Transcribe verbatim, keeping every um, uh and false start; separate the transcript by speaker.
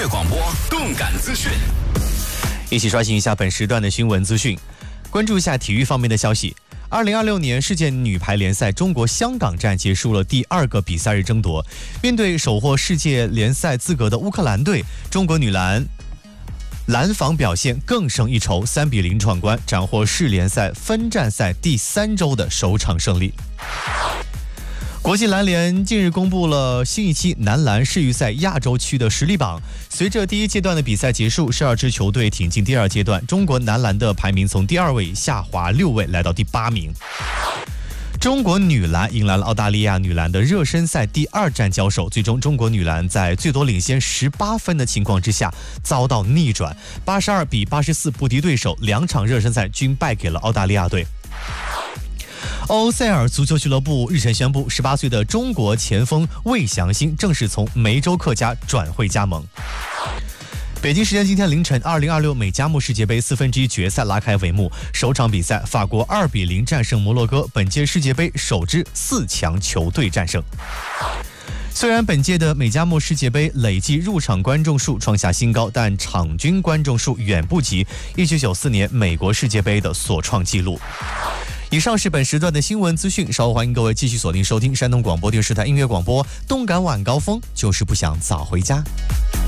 Speaker 1: 广播动感资讯，
Speaker 2: 一起刷新一下本时段的新闻资讯，关注一下体育方面的消息。二零二六年世界女排联赛中国香港站结束了第二个比赛日争夺，面对首获世界联赛资格的乌克兰队，中国女篮篮防表现更胜一筹，三比零闯关，斩获世联赛分站赛第三周的首场胜利。国际篮联近日公布了新一期男篮世预赛亚洲区的实力榜。随着第一阶段的比赛结束，十二支球队挺进第二阶段，中国男篮的排名从第二位下滑六位，来到第八名。中国女篮迎来了澳大利亚女篮的热身赛第二战交手，最终中国女篮在最多领先十八分的情况之下遭到逆转，八十二比八十四不敌对手，两场热身赛均败给了澳大利亚队。欧塞尔足球俱乐部日前宣布，十八岁的中国前锋魏祥兴正式从梅州客家转会加盟。北京时间今天凌晨，二零二六美加墨世界杯四分之一决赛拉开帷幕。首场比赛，法国二比零战胜摩洛哥，本届世界杯首支四强球队战胜。虽然本届的美加墨世界杯累计入场观众数创下新高，但场均观众数远不及一九九四年美国世界杯的所创纪录。以上是本时段的新闻资讯，稍后欢迎各位继续锁定收听山东广播电视台音乐广播《动感晚高峰》，就是不想早回家。